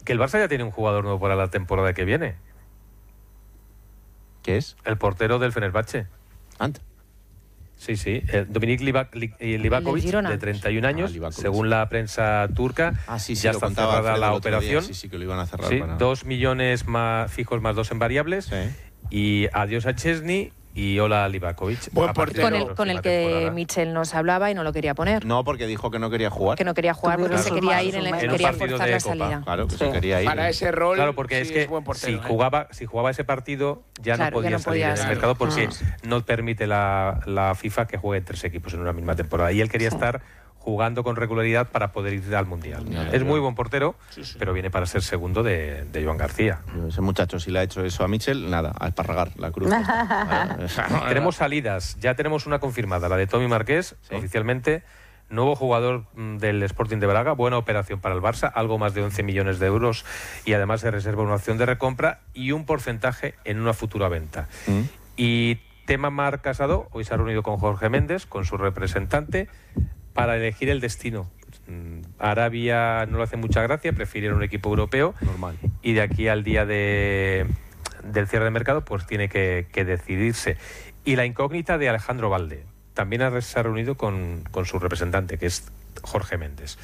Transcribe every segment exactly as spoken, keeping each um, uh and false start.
Que el Barça ya tiene un jugador nuevo para la temporada que viene. ¿Qué es? El portero del Fenerbahce. Ant. Sí, sí. Eh, Dominik Livakovic, de treinta y un años, ah, según la prensa turca. Ah, sí, sí, ya está cerrada la operación. Sí, sí, que lo iban a cerrar. Sí, para... dos millones más fijos más dos en variables. Sí. Y adiós a Chesney y hola Livakovic. Buen portero. Con el, con el que Michel nos hablaba y no lo quería poner. No, porque dijo que no quería jugar. Que no quería jugar porque claro. se quería ir en, el, en quería un partido forzar de la Copa. salida. Claro, que Sí. se quería ir. Para ese rol, claro, porque sí, es que es buen portero, si, ¿eh? jugaba, si jugaba ese partido ya Claro, no podía ya no salir podía en el salir. mercado porque Ah. no permite la, la FIFA que jueguen tres equipos en una misma temporada. Y él quería Sí. estar jugando con regularidad para poder ir al Mundial. Ya, es ya. muy buen portero, Sí, sí. pero viene para ser segundo de, de Joan García. Ese muchacho, si le ha hecho eso a Michel, nada, a esparragar la cruz. Tenemos salidas, ya tenemos una confirmada, la de Tommy Marqués, Sí. oficialmente, nuevo jugador mm, del Sporting de Braga, buena operación para el Barça, algo más de once millones de euros y además se reserva una opción de recompra y un porcentaje en una futura venta. ¿Mm? Y tema Marc Casado, hoy se ha reunido con Jorge Méndez, con su representante, para elegir el destino. Mm, Arabia no le hace mucha gracia, prefiere un equipo europeo. Normal. Y de aquí al día de, del cierre de mercado, pues tiene que, que decidirse. Y la incógnita de Alejandro Valde. También ha- se ha reunido con, con su representante, que es Jorge Méndez.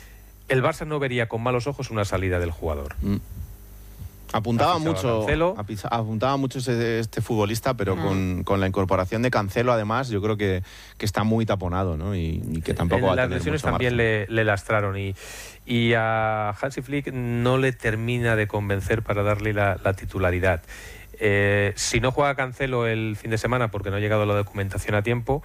El Barça no vería con malos ojos una salida del jugador. Mm. Apuntaba Ha fichado a mucho, Cancelo. apisa- apuntaba mucho este, este futbolista, pero Mm. con, con la incorporación de Cancelo, además, yo creo que, que está muy taponado, ¿no? Y, y que tampoco Eh, va a las tener lesiones mucho también margen. le, le lastraron y, y a Hansi Flick no le termina de convencer para darle la, la titularidad. Eh, si no juega Cancelo el fin de semana porque no ha llegado la documentación a tiempo,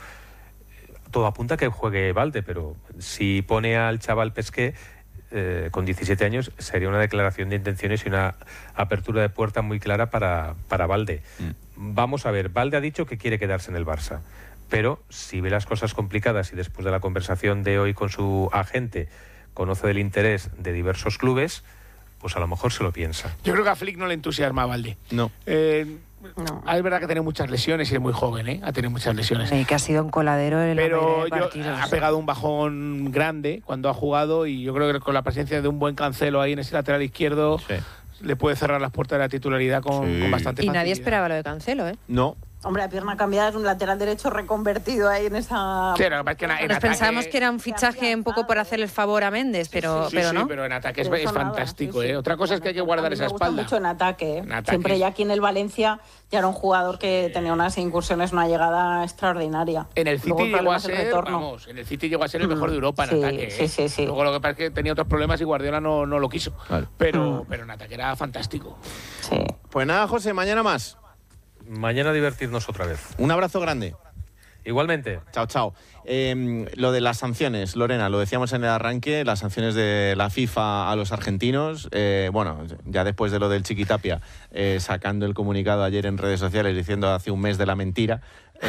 todo apunta a que juegue Valde, pero si pone al chaval Pesqué eh, con diecisiete años, sería una declaración de intenciones y una apertura de puerta muy clara para, para Valde. Mm. Vamos a ver, Valde ha dicho que quiere quedarse en el Barça, pero si ve las cosas complicadas y después de la conversación de hoy con su agente conoce del interés de diversos clubes, pues a lo mejor se lo piensa. Yo creo que a Flick no le entusiasma a Valde. No. Eh, No. Es verdad que tiene muchas lesiones y es muy joven, ¿eh? Ha tenido muchas lesiones. Sí, que ha sido un coladero en la Pero mayoría de yo- partidos. ha pegado un bajón grande cuando ha jugado y yo creo que con la presencia de un buen Cancelo ahí en ese lateral izquierdo Sí. le puede cerrar las puertas de la titularidad con, Sí. con bastante Y facilidad. nadie esperaba lo de Cancelo, ¿eh? No. Hombre, a pierna cambiada es un lateral derecho reconvertido ahí en esa... Sí, lo que pasa es que en- en Nos ataque- pensábamos que era un fichaje un poco por hacer el favor a Méndez, pero, Sí, pero sí, no. pero en ataque es, Pero eso es nada, fantástico, sí, sí. ¿eh? Otra cosa es que hay que A guardar mí esa me gusta espalda. mucho en ataque, ¿eh? En ataque. Siempre ya aquí en el Valencia ya era un jugador que tenía unas incursiones, una llegada extraordinaria. En el City Luego el llegó a problema es el ser, retorno. vamos, en el City llegó a ser el mejor de Europa en Sí, ataque. sí, ¿eh? sí, sí. Luego lo que pasa es que tenía otros problemas y Guardiola no, no lo quiso. Claro. Pero, Mm. pero en ataque era fantástico. Sí. Pues nada, José, mañana más. Mañana divertirnos otra vez. Un abrazo grande. Igualmente. Chao, chao. Eh, lo de las sanciones, Lorena, lo decíamos en el arranque, las sanciones de la FIFA a los argentinos. Eh, bueno, ya después de lo del Chiquitapia, eh, sacando el comunicado ayer en redes sociales diciendo hace un mes de la mentira.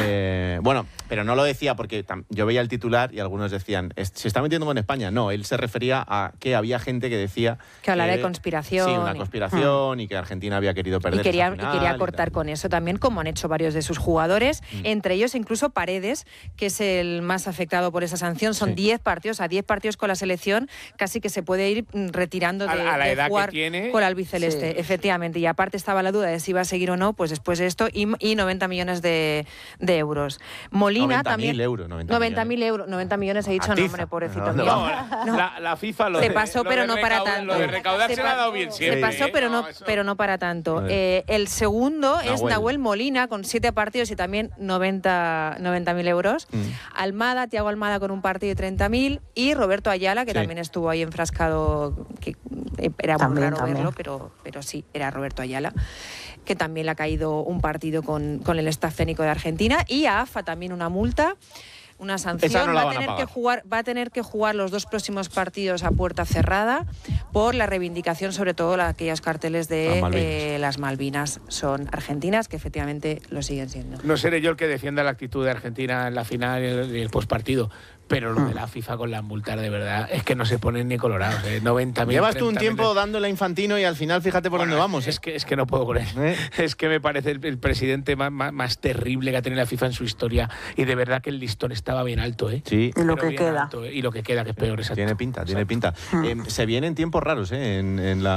Eh, bueno, pero no lo decía porque tam- yo veía el titular y algunos decían, "Es- se está metiendo con España". No, él se refería a que había gente que decía... Que hablara de conspiración Sí, una y- conspiración y que Argentina había querido perder Y quería, esa y final quería y cortar tal. con eso también, como han hecho varios de sus jugadores, Mm. entre ellos incluso Paredes, que es el más afectado por esa sanción. Son Sí. diez partidos, a diez partidos con la selección, casi que se puede ir mm, retirando de, A la- a la de edad que jugar tiene. con el albiceleste, Sí. efectivamente. Y aparte estaba la duda de si iba a seguir o no, pues después de esto, y, y noventa millones de, de euros. Molina noventa mil también... euros, noventa noventa mil millones. euros, noventa millones he dicho, Atiza. no, hombre, pobrecito No, mío. no. No, la, la FIFA lo Se de- pasó, lo pero de no para recau- tanto. Lo de recaudar se, Se le ha pa- dado bien Se siempre. pasó, ¿eh? pero no, eso- pero no para tanto. A ver. Eh, el segundo es Nahuel. Nahuel Molina, con siete partidos y también noventa mil euros. Mm. Almada, Thiago Almada con un partido y treinta mil. Y Roberto Ayala, que Sí. también estuvo ahí enfrascado, que eh, era muy También, raro también. verlo, pero, pero sí, era Roberto Ayala, que también le ha caído un partido con, con el staff técnico de Argentina. Y a AFA también una multa. Una sanción. Esa no la va, a van a tener que pagar. jugar, va a tener que jugar los dos próximos partidos a puerta cerrada por la reivindicación, sobre todo la, aquellos carteles de Las Malvinas. eh, las Malvinas son argentinas, que efectivamente lo siguen siendo. No seré yo el que defienda la actitud de Argentina en la final y el, y el postpartido, pero lo de la FIFA con las multas, de verdad, es que no se ponen ni colorados. ¿eh? noventa mil. Llevas tú un tiempo dándole a Infantino y al final fíjate por dónde vamos. Es ¿eh? que, es que no puedo con él. ¿Eh? Es que me parece el, el presidente más, más, más terrible que ha tenido la FIFA en su historia. Y de verdad que el listón estaba bien alto, ¿eh? Sí. Y lo Pero que bien queda. alto, ¿eh? Y lo que queda, que es peor, exacto. Tiene pinta, tiene pinta. Hmm. Eh, se vienen tiempos raros ¿eh? en, en la